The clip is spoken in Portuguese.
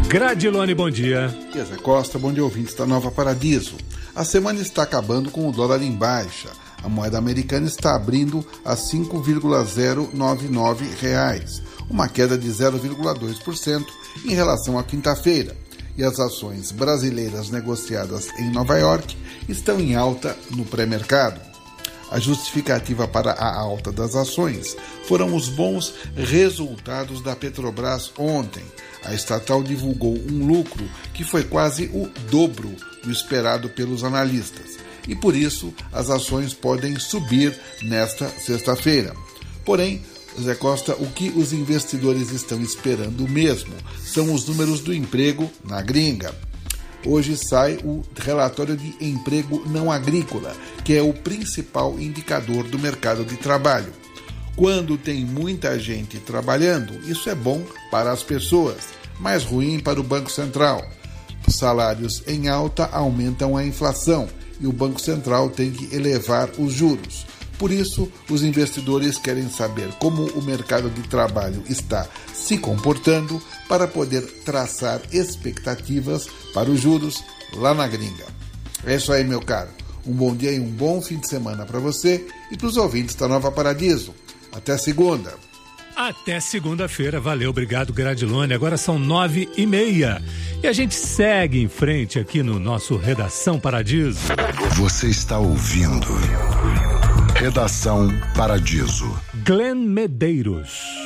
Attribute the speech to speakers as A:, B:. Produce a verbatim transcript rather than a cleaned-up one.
A: Gradilone, bom dia.
B: E Zé Costa, bom dia, ouvintes da Nova Paradiso. A semana está acabando com o dólar em baixa. A moeda americana está abrindo a cinco vírgula zero nove nove reais, uma queda de zero vírgula dois por cento em relação à quinta-feira. E as ações brasileiras negociadas em Nova York estão em alta no pré-mercado. A justificativa para a alta das ações foram os bons resultados da Petrobras ontem. A estatal divulgou um lucro que foi quase o dobro do esperado pelos analistas. E por isso as ações podem subir nesta sexta-feira. Porém, Zé Costa, o que os investidores estão esperando mesmo são os números do emprego na gringa. Hoje sai o relatório de emprego não agrícola, que é o principal indicador do mercado de trabalho. Quando tem muita gente trabalhando, isso é bom para as pessoas, mas ruim para o Banco Central. Os salários em alta aumentam a inflação e o Banco Central tem que elevar os juros. Por isso, os investidores querem saber como o mercado de trabalho está se comportando para poder traçar expectativas para os juros lá na gringa. É isso aí, meu caro. Um bom dia e um bom fim de semana para você e para os ouvintes da Nova Paradiso. Até segunda.
A: Até segunda-feira. Valeu, obrigado, Gradilone. Agora são nove e meia. E a gente segue em frente aqui no nosso Redação Paradiso.
C: Você está ouvindo Redação Paradiso.
A: Glenn Medeiros.